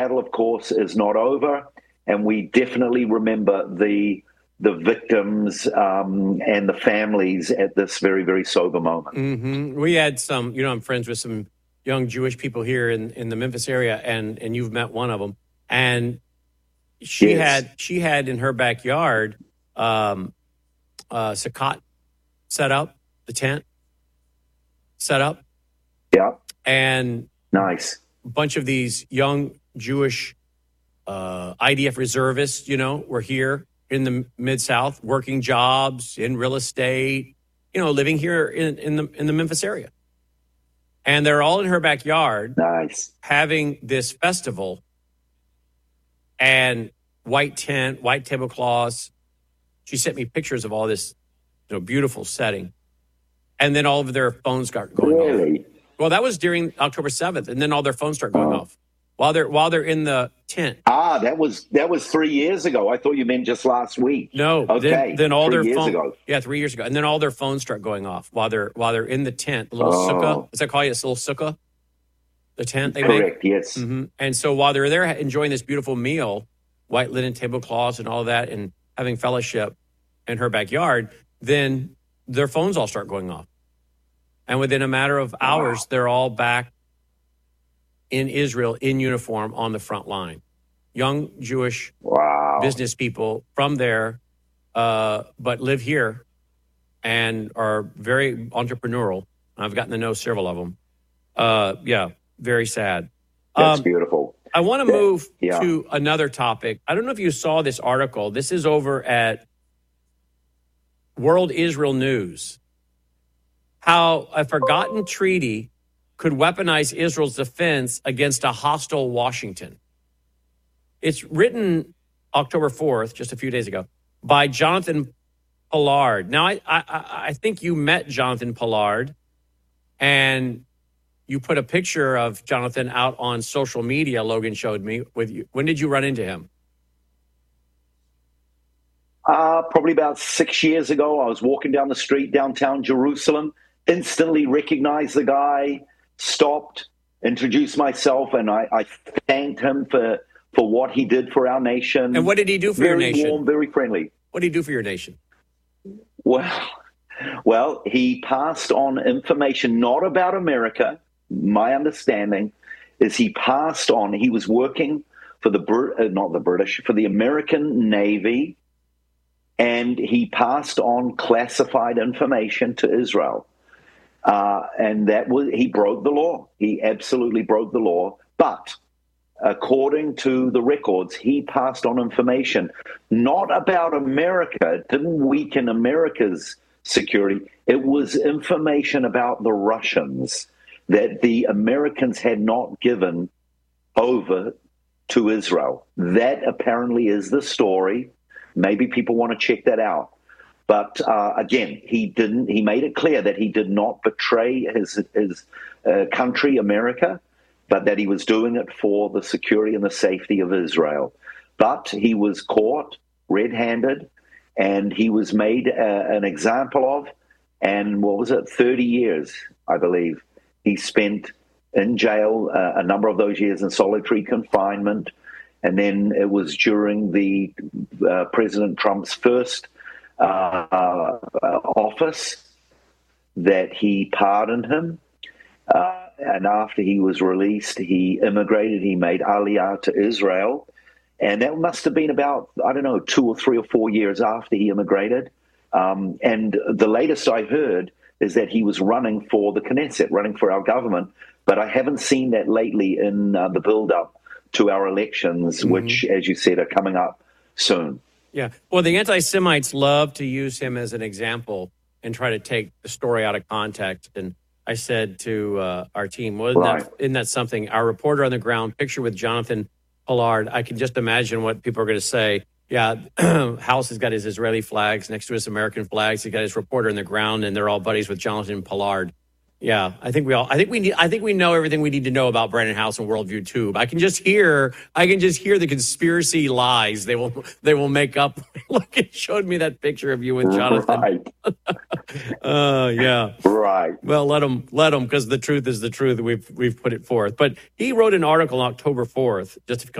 battle, of course, is not over, and we definitely remember the victims and the families at this very, very sober moment. Mm-hmm. We had some, I'm friends with some young Jewish people here in the Memphis area, and you've met one of them. And she had in her backyard Sukkot set up, the tent set up. Yeah. And nice. A bunch of these young Jewish IDF reservists, were here in the Mid-South, working jobs in real estate, living here in the Memphis area. And they're all in her backyard, nice, having this festival, and white tent, white tablecloths. She sent me pictures of all this, beautiful setting. And then all of their phones got going off. Well, that was during October 7th, and then all their phones start going off while they're in the tent. That was 3 years ago. I thought you meant just last week. No, okay. Then all 3 their years ago. Yeah, 3 years ago, and then all their phones start going off while they're in the tent, the little sukkah. What's that called? It's a little sukkah. The tent they make. Correct. Yes. Mm-hmm. And so while they're there enjoying this beautiful meal, white linen tablecloths and all that, and having fellowship in her backyard, then their phones all start going off. And within a matter of hours, they're all back in Israel in uniform on the front line. Young Jewish business people from there, but live here and are very entrepreneurial. I've gotten to know several of them. Very sad. That's beautiful. I want to move to another topic. I don't know if you saw this article. This is over at World Israel News. How a forgotten treaty could weaponize Israel's defense against a hostile Washington. It's written October 4th, just a few days ago, by Jonathan Pollard. Now, I think you met Jonathan Pollard, and you put a picture of Jonathan out on social media, Logan showed me, with you. When did you run into him? Probably about 6 years ago. I was walking down the street downtown Jerusalem, instantly recognized the guy, stopped, introduced myself, and I thanked him for what he did for our nation. And what did he do for your nation? Very warm, very friendly. What did he do for your nation? Well, he passed on information not about America. My understanding is he was working for for the American Navy, and he passed on classified information to Israel. And he broke the law. He absolutely broke the law. But according to the records, he passed on information not about America. It didn't weaken America's security. It was information about the Russians that the Americans had not given over to Israel. That apparently is the story. Maybe people want to check that out. But again, he made it clear that he did not betray his country, America, but that he was doing it for the security and the safety of Israel. But he was caught red-handed, and he was made an example of, and 30 years, I believe, he spent in jail, a number of those years in solitary confinement, and then it was during the President Trump's first office that he pardoned him. And after he was released, he immigrated. He made Aliyah to Israel. And that must have been about, 2 or 3 or 4 years after he immigrated. And the latest I heard is that he was running for the Knesset, running for our government. But I haven't seen that lately in the build-up to our elections, which, as you said, are coming up soon. Yeah. Well, the anti-Semites love to use him as an example and try to take the story out of context. And I said to our team, isn't that something? Our reporter on the ground, picture with Jonathan Pollard, I can just imagine what people are going to say. Yeah, House has got his Israeli flags next to his American flags. He's got his reporter in the ground, and they're all buddies with Jonathan Pollard. Yeah, I think we know everything we need to know about Brandon House and Worldview Tube. I can just hear the conspiracy lies they will make up. Look, it showed me that picture of you with Jonathan. Right. Yeah. Right. Well, let them, because the truth is the truth. We've put it forth. But he wrote an article on October 4th, just a